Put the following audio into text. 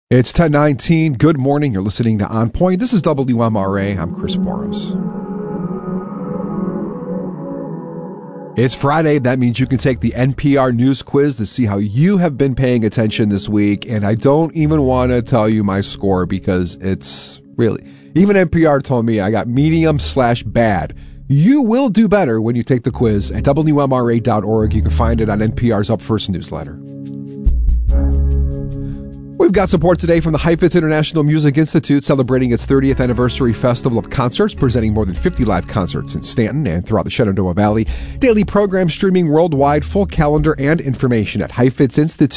It's 10:19. Good morning. You're listening to On Point. This is WMRA. I'm Chris Boros. It's Friday. That means you can take the NPR News Quiz to see how you have been paying attention this week. And I don't even want to tell you my score because it's really, even NPR told me I got medium/bad. You will do better when you take the quiz at WMRA.org. You can find it on NPR's Up First newsletter. We've got support today from the Heifetz International Music Institute, celebrating its 30th anniversary festival of concerts, presenting more than 50 live concerts in Stanton and throughout the Shenandoah Valley. Daily programs streaming worldwide, full calendar and information at Heifetz Institute.